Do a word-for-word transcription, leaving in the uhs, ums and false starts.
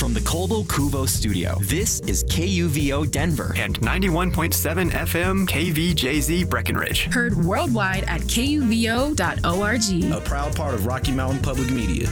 from the Colbo Cuvo studio, this is K U V O Denver and ninety-one point seven F M K V J Z Breckenridge. Heard worldwide at K U V O dot org. A proud part of Rocky Mountain Public Media.